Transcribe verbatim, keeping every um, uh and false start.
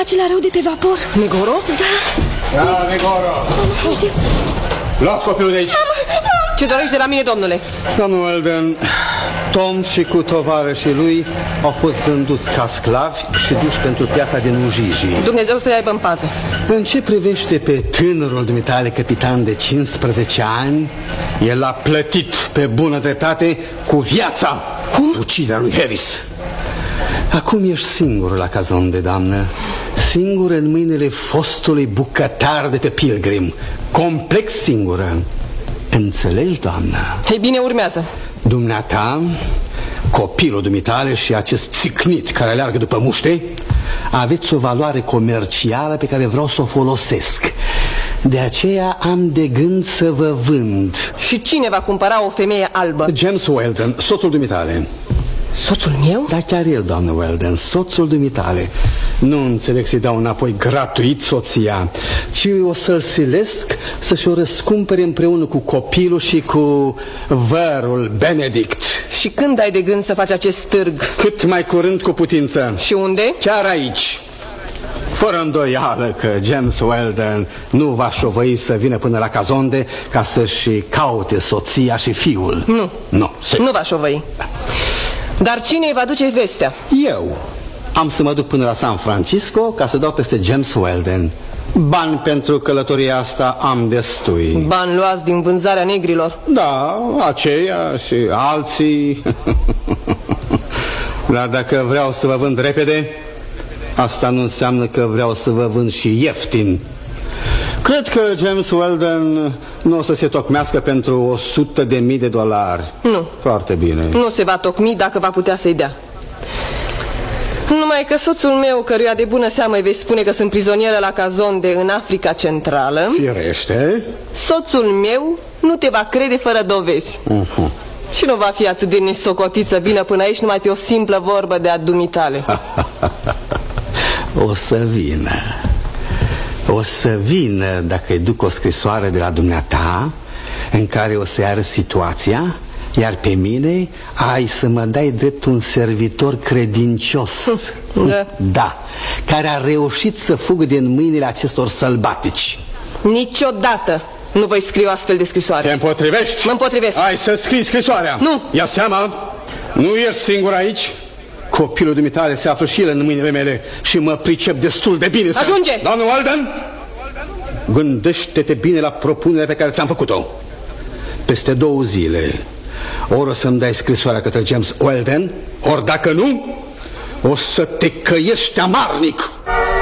acela rău de pe vapor. Negoro? Da. Da, Negoro. Luați copilul de aici. Ce dorești de la mine, domnule? Domnul Weldon, Tom și cu tovarășii lui au fost vânduți ca sclavi și duși pentru piața din Ujiji. Dumnezeu să-i aibă în pază. În ce privește pe tânărul dumitale capitan de cincisprezece ani, el a plătit pe bună dreptate cu viața Cum? uciderea lui Harris. Acum ești singur la Cazonde, doamnă. Singur în mâinile fostului bucătar de pe Pilgrim. Complex singură. Înțelegi, doamnă? Ei bine, urmează. Dumneata, copilul dumitale și acest țicnit care aleargă după muște, aveți o valoare comercială pe care vreau să o folosesc. De aceea am de gând să vă vând. Și cine va cumpăra o femeie albă? James Weldon, soțul dumitale. Soțul meu? Da, chiar el, doamnă Weldon, soțul dumitale. Nu înțeleg să-i dau înapoi gratuit soția, ci o să-l silesc să-și o răscumpere împreună cu copilul și cu vărul Benedict. Și când ai de gând să faci acest târg? Cât mai curând cu putință. Și unde? Chiar aici. Fără îndoială că James Weldon nu va șovăi să vină până la Cazonde ca să-și caute soția și fiul. Nu. Nu, nu va șovăi. Dar cine îi va duce vestea? Eu. Am să mă duc până la San Francisco ca să dau peste James Weldon. Bani pentru călătoria asta am destui. Bani luați din vânzarea negrilor? Da, aceia și alții. Dar dacă vreau să vă vând repede, asta nu înseamnă că vreau să vă vând și ieftin. Cred că James Weldon nu o să se tocmească pentru o sută de mii de dolari. Nu. Foarte bine. Nu se va tocmi dacă va putea să-i dea. Numai că soțul meu, căruia de bună seamă îi vei spune că sunt prizonieră la Cazonde în Africa Centrală, firește, soțul meu nu te va crede fără dovezi. uh-huh. Și nu va fi atât de nesocotit să vină până aici numai pe o simplă vorbă de adumitale. O să vină. O să vină dacă îi duc o scrisoare de la dumneata în care o să-i arăt situația, iar pe mine ai să mă dai drept un servitor credincios. Da. Da, care a reușit să fugă din mâinile acestor sălbatici. Niciodată nu voi scrie o astfel de scrisoare. Te împotrivești? Mă împotrivesc. Ai să scrii scrisoarea. Nu. Ia seama, nu ești singur aici. Copilul dumitale se află și el în mâinile mele și mă pricep destul de bine. Ajunge! Să... Doamnă Weldon, gândește-te bine la propunerea pe care ți-am făcut-o. Peste două zile ori o să-mi dai scrisoarea către James Weldon, ori dacă nu, o să te căiești amarnic.